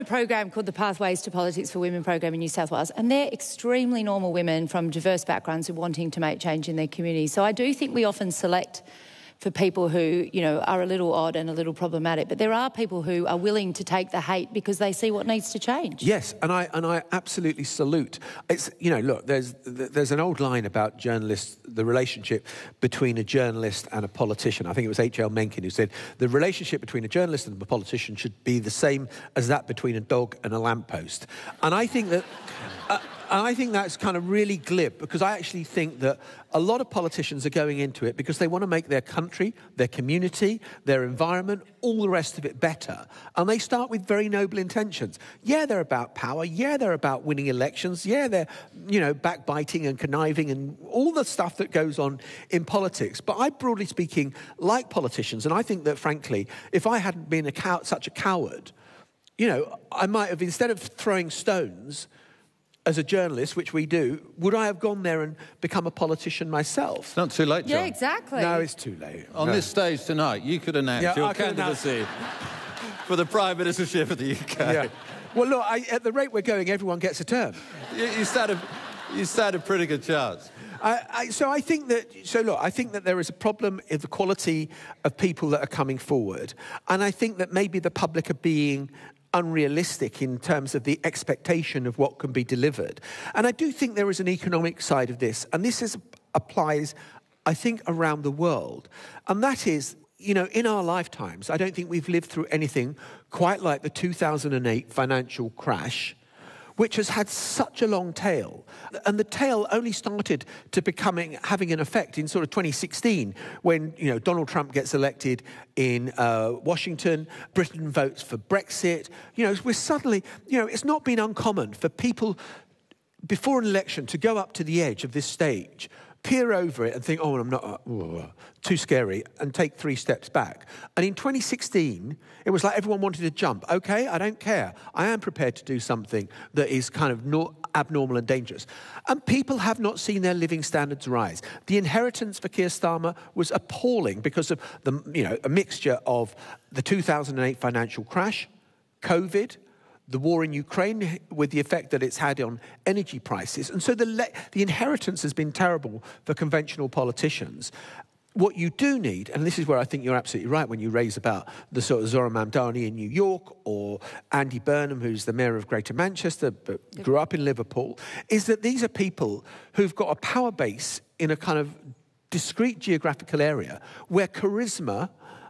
program called the Pathways to Politics for Women program in New South Wales, and they're extremely normal women from diverse backgrounds who are wanting to make change in their community. So I do think we often select for people who, you know, are a little odd and a little problematic, but there are people who are willing to take the hate because they see what needs to change. Yes, and I absolutely salute. It's, you know, look, there's an old line about journalists, the relationship between a journalist and a politician. I think it was H.L. Mencken who said the relationship between a journalist and a politician should be the same as that between a dog and a lamppost. And I think that. And I think that's kind of really glib, because I actually think that a lot of politicians are going into it because they want to make their country, their community, their environment, all the rest of it better. And they start with very noble intentions. Yeah, they're about power. Yeah, they're about winning elections. Yeah, they're, you know, backbiting and conniving and all the stuff that goes on in politics. But I, broadly speaking, like politicians. And I think that, frankly, if I hadn't been such a coward, you know, I might have, instead of throwing stones as a journalist, which we do, would I have gone there and become a politician myself? It's not too late, John. Yeah, exactly. No, it's too late. On this stage tonight, you could announce your candidacy for the Prime Ministership of the UK. Yeah. Well, look, at the rate we're going, everyone gets a turn. You stand a pretty good chance. I think that there is a problem in the quality of people that are coming forward. And I think that maybe the public are being unrealistic in terms of the expectation of what can be delivered. And I do think there is an economic side of this, and this applies, I think, around the world. And that is, you know, in our lifetimes, I don't think we've lived through anything quite like the 2008 financial crash, which has had such a long tail. And the tail only started to having an effect in sort of 2016 when, you know, Donald Trump gets elected in Washington, Britain votes for Brexit. You know, we're suddenly, you know, it's not been uncommon for people before an election to go up to the edge of this stage, peer over it and think, oh, I'm not, too scary, and take 3 steps back. And in 2016, it was like everyone wanted to jump. Okay, I don't care. I am prepared to do something that is kind of abnormal and dangerous. And people have not seen their living standards rise. The inheritance for Keir Starmer was appalling because of a mixture of the 2008 financial crash, COVID, the war in Ukraine with the effect that it's had on energy prices. And so the inheritance has been terrible for conventional politicians. What you do need, and this is where I think you're absolutely right when you raise about the sort of Zohran Mamdani in New York or Andy Burnham, who's the mayor of Greater Manchester but grew up in Liverpool, is that these are people who've got a power base in a kind of discrete geographical area where charisma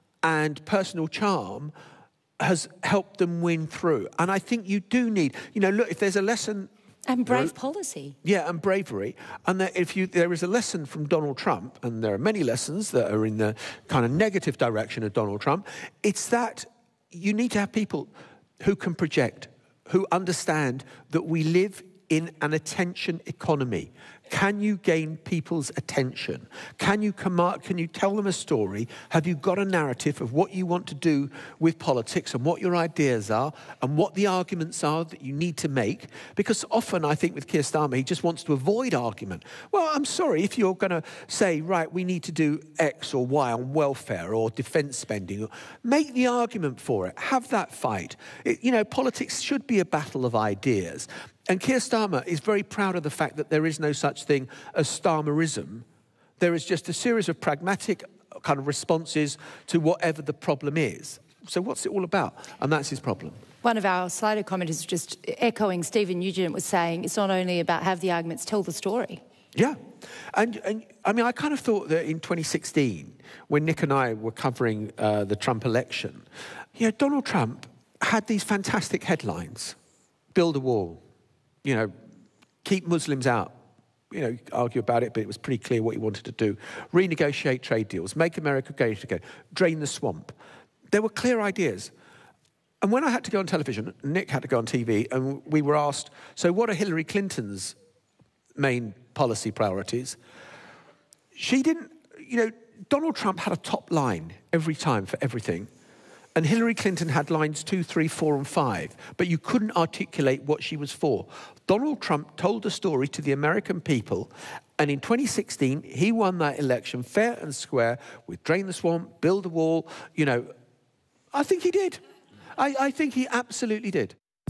and personal charm has helped them win through. And I think you do need, you know, look, if there's a lesson... And brave policy. Yeah, and bravery. And that there is a lesson from Donald Trump, and there are many lessons that are in the kind of negative direction of Donald Trump, it's that you need to have people who can project, who understand that we live in an attention economy. Can you gain people's attention? Can you tell them a story? Have you got a narrative of what you want to do with politics and what your ideas are and what the arguments are that you need to make? Because often I think with Keir Starmer, he just wants to avoid argument. Well, I'm sorry, if you're going to say, right, we need to do X or Y on welfare or defence spending, make the argument for it. Have that fight. Politics should be a battle of ideas. And Keir Starmer is very proud of the fact that there is no such thing as Starmerism. There is just a series of pragmatic kind of responses to whatever the problem is. So what's it all about? And that's his problem. One of our Slido commenters, just echoing Stephen Nugent, was saying it's not only about have the arguments, tell the story. Yeah. And I mean, I kind of thought that in 2016, when Nick and I were covering the Trump election, you know, Donald Trump had these fantastic headlines. Build a wall. You know, keep Muslims out. You know, argue about it, but it was pretty clear what he wanted to do. Renegotiate trade deals, make America great again, drain the swamp. There were clear ideas. And when I had to go on television, Nick had to go on TV, and we were asked, so what are Hillary Clinton's main policy priorities? She didn't, you know, Donald Trump had a top line every time for everything. And Hillary Clinton had lines 2, 3, 4, and 5, but you couldn't articulate what she was for. Donald Trump told the story to the American people, and in 2016, he won that election fair and square with drain the swamp, build a wall. You know, I think he did. I think he absolutely did.